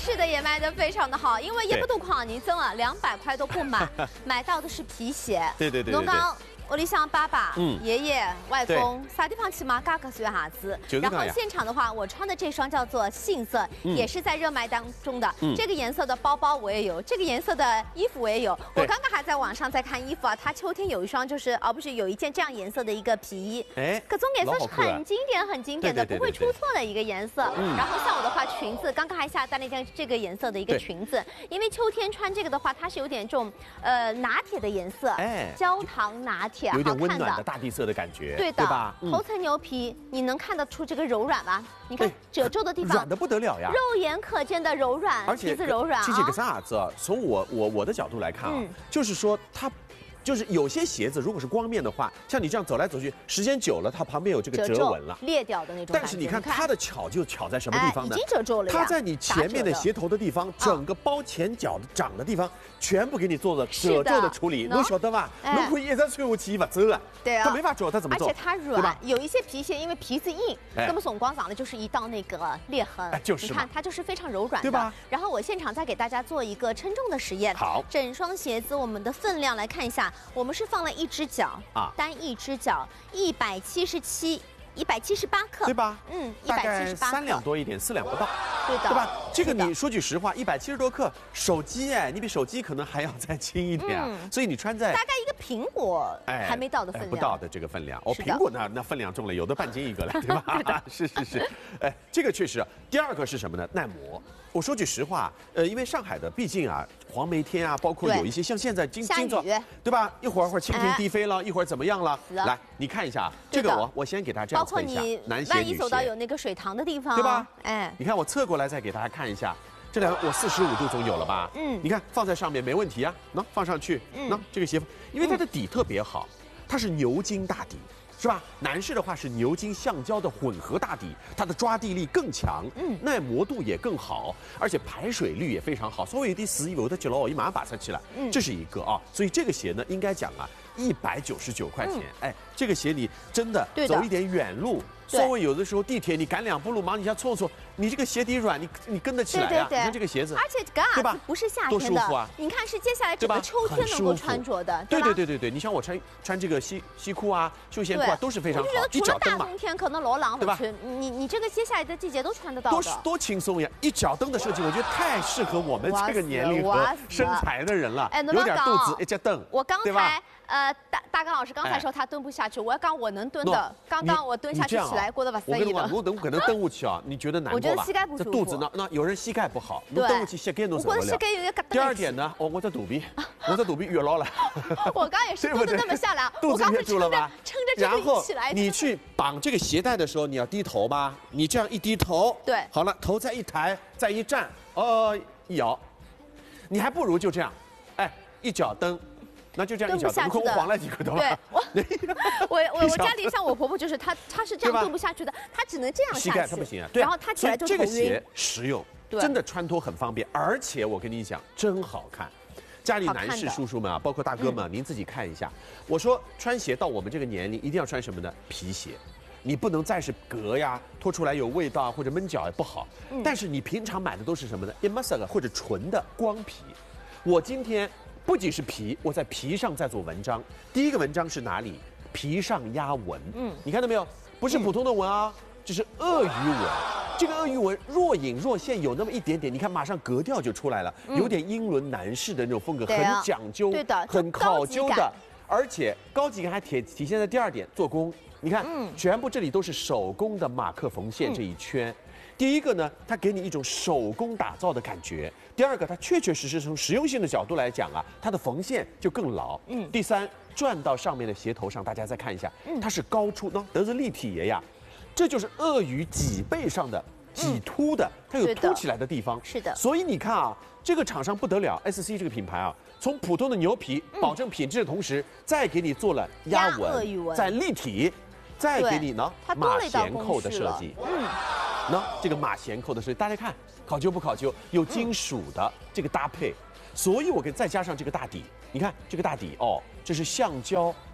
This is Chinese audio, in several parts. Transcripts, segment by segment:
式的也卖得非常的好，因为一百多块你挣了200块都不买，买到的是皮鞋。 对。 侬讲屋里向爸爸、爷爷、外公对啥地方去买价格算啥子？ 就是这样然后现场的话，我穿的这双叫做杏色，也是在热卖当中的。这个颜色的包包我也有，这个颜色的衣服我也有。我刚刚还在网上在看衣服啊，它秋天有一双就是不是有一件这样颜色的一个皮衣， 哎， 各种颜色是很经典、很经典的， 对不会出错的一个颜色。然后像我的话，裙子刚刚还下单了一件这个颜色的一个裙子，因为秋天穿这个的话，它是有点这种拿铁的颜色， 哎， 焦糖拿铁， 有点温暖的好看的。 大地色的感觉， 对的， 对吧？ 头层牛皮，你能看得出这个柔软吧？你看褶皱的地方， 软的不得了呀， 肉眼可见的柔软， 而且皮子柔软啊。 这个啥子啊？从我的角度来看啊，就是说它。就是有些鞋子如果是光面的话，像你这样走来走去，时间久了，它旁边有这个折纹了， 裂掉的那种。 但是你看它的巧就巧在什么地方呢？ 已经折皱了呀。 它在你前面的鞋头的地方，整个包前脚的掌的地方，全部给你做了褶皱的处理，能晓得吧？能可以一直穿下去不走了。 对啊， 它没法走，它怎么走？ 而且它软，有一些皮鞋因为皮子硬，那么总光长的就是一道那个裂痕。 就是你看它就是非常柔软的， 对吧？ 然后我现场再给大家做一个称重的实验。 好， 整双鞋子我们的分量来看一下，我们是放了一只脚啊，单一只脚178克， 对吧？ 大概3两多一点，4两不到， 对的， 对吧？这个你说句实话，170多克，手机你比手机可能还要再轻一点啊，所以你穿在大概一个苹果还没到的分量， 不到的这个分量。苹果那分量重了，有的半斤一个了，对吧？是，这个确实。第二个是什么呢？耐磨。我说句实话，因为上海的毕竟黄梅天啊，包括有一些像现在今早，对吧？一会儿蜻蜓低飞了，一会儿怎么样了？来，你看一下这个，我先给大家这样测一下，男鞋、女鞋， 万一走到有那个水塘的地方， 对吧？ 哎， 你看我侧过来再给大家看一下，这两个我45度总有了吧？你看放在上面没问题啊，能放上去，这个鞋服，因为它的底特别好，它是牛筋大底。是吧？男士的话是牛筋橡胶的混合大底，它的抓地力更强，耐磨度也更好，而且排水率也非常好。稍微有点死有的结了，一马上拔出去了。这是一个啊，所以这个鞋呢，应该讲199块钱。哎，这个鞋你真的走一点远路，稍微有的时候地铁你赶2步路，忙一下凑，你这个鞋底软，你跟得起来呀？你看这个鞋子， 而且对吧？不是夏天的， 多舒服啊！ 你看是接下来整个秋天能够穿着的， 对。你像我穿这个西裤啊、休闲裤啊，都是非常好。 一脚蹬嘛，大冬天可能老冷回去，你这个接下来的季节都穿得到的， 多轻松呀！一脚蹬的设计，我觉得太适合我们这个年龄和身材的人了。 哎， 有点肚子，一脚蹬， 我刚才大刚老师刚才说他蹲不下去，我要讲我能蹲的。刚刚我蹲下去起来过得不适宜了。 我可能蹬不起啊，你觉得难过吧？ 我觉得膝盖不舒服。 这肚子那有人膝盖不好，你蹬不起膝盖弄什么了？ 我膝盖有点。 第二点呢，我这肚皮越老了。 我刚也是蹲得那么下来， 肚子憋住了吧？ 撑着这个起来。 然后你去绑这个鞋带的时候，你要低头吧？你这样一低头， 对， 好了，头再一抬，再一站，一摇，你还不如就这样，一脚蹬。那就这样一脚蹬，我晃了几个头。 对，我家里像我婆婆就是她是这样蹲不下去的，她只能这样下去。 膝盖她不行啊， 然后她起来就头晕。 这个鞋实用，真的穿脱很方便，而且我跟你讲，真好看。家里男士叔叔们啊，包括大哥们，您自己看一下。我说穿鞋到我们这个年龄，一定要穿什么呢？皮鞋。你不能再是革呀，脱出来有味道或者闷脚也不好。但是你平常买的都是什么呢 ？Emasag 或者纯的光皮。我今天。不仅是皮，我在皮上在做文章。第一个文章是哪里？皮上压纹。你看到没有？不是普通的纹啊，这是鳄鱼纹。这个鳄鱼纹若隐若现，有那么一点点，你看马上格调就出来了，有点英伦男士的那种风格，很讲究， 对的， 很考究的，而且高级感还体现在第二点，做工。你看，全部这里都是手工的马克缝线这一圈。第一个呢，它给你一种手工打造的感觉；第二个，它确确实实从实用性的角度来讲啊，它的缝线就更牢。第三，转到上面的鞋头上，大家再看一下，它是高出，都是立体的呀，这就是鳄鱼脊背上的脊凸的，它有凸起来的地方。 是的。 所以你看啊，这个厂商不得了 ，SC 这个品牌啊，从普通的牛皮保证品质的同时，再给你做了压纹，再立体，再给你呢马衔扣的设计。这个马衔扣的设计，大家看考究不考究？有金属的这个搭配，所以我再加上这个大底，你看这个大底这是橡胶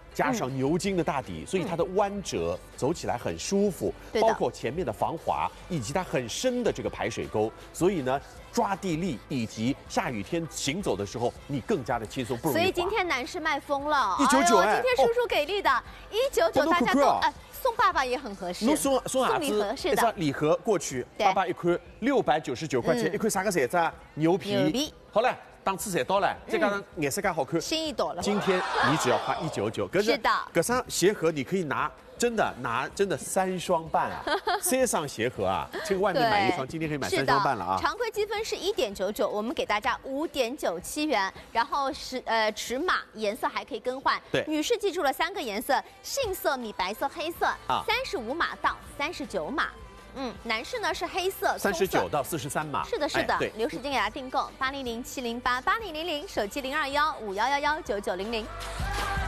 加上牛筋的大底，所以它的弯折走起来很舒服，包括前面的防滑以及它很深的这个排水沟，所以呢。抓地力以及下雨天行走的时候，你更加的轻松，不容易滑。 所以今天男士卖疯了 ，199哎， 今天叔叔给力的，199大家都送爸爸也很合适。 送礼盒是的， 礼盒过去，爸爸一看699块钱，一看啥个材质啊？牛皮。好了。档次才到了，再加上颜色更好看， 心意到了。 今天你只要花199， 是的， 这双鞋盒你可以拿真的3双半啊，3双鞋盒啊，这个外面买一双，今天可以买3双半了啊。 常规积分是1.99，我们给大家5.97元，然后尺码颜色还可以更换。 对， 女士记住了3个颜色：杏色、米白色、黑色，35码到39码。男士呢是黑色 ，39到43码。 是的，是的。留时间给大家订购，800-708-8000，手机021-5111-9900。